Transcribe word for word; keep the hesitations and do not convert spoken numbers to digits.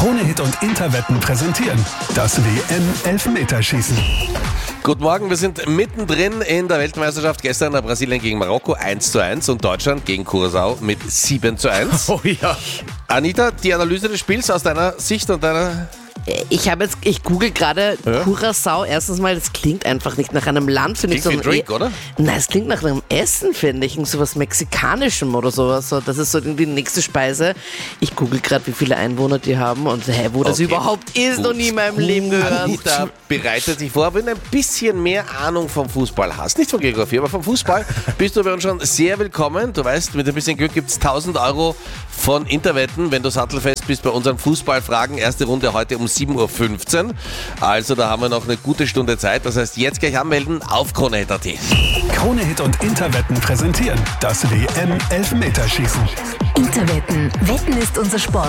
Krone-Hit und Interwetten präsentieren das W M-Elfmeterschießen. Guten Morgen, wir sind mittendrin in der Weltmeisterschaft. Gestern Brasilien gegen Marokko eins zu eins und Deutschland gegen Curaçao mit sieben zu eins. Oh ja. Anita, die Analyse des Spiels aus deiner Sicht und deiner... Ich habe jetzt, ich google gerade Ja? Curaçao. Erstens mal, das klingt einfach nicht nach einem Land, finde ich. Klingt wie ein Drink, oder? Nein, es klingt nach einem Essen, finde ich. So was Mexikanischem oder sowas. So, das ist so die nächste Speise. Ich google gerade, wie viele Einwohner die haben und hä, wo das Okay. überhaupt ist, Gut. noch nie in meinem Leben gehört. Anita bereitet sich vor, wenn du ein bisschen mehr Ahnung vom Fußball hast. Nicht von Geografie, aber vom Fußball bist du bei uns schon sehr willkommen. Du weißt, mit ein bisschen Glück gibt es tausend Euro von Interwetten, wenn du sattelfest bist bei unseren Fußballfragen. Erste Runde heute um sieben Uhr fünfzehn. Also da haben wir noch eine gute Stunde Zeit. Das heißt, jetzt gleich anmelden auf Krone-Hit Punkt at. Krone-Hit und Interwetten präsentieren das W M-Elfmeterschießen. Interwetten. Wetten ist unser Sport.